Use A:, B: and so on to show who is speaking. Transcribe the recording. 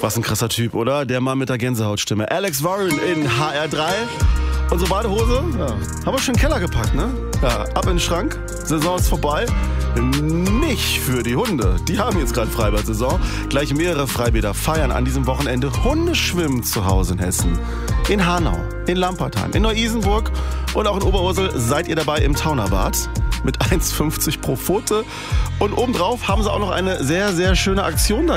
A: Was ein krasser Typ, oder? Der Mann mit der Gänsehautstimme. Alex Warren in HR3. Unsere Badehose, ja, haben wir schon in den Keller gepackt, ne? Ja, ab in den Schrank. Saison ist vorbei. Nicht für die Hunde. Die haben jetzt gerade Freibad-Saison. Gleich mehrere Freibäder feiern an diesem Wochenende Hundeschwimmen zu Hause in Hessen. In Hanau, in Lampertheim, in Neu-Isenburg und auch in Oberursel seid ihr dabei im Taunerbad. Mit 1,50 pro Pfote. Und obendrauf haben sie auch noch eine sehr, sehr schöne Aktion da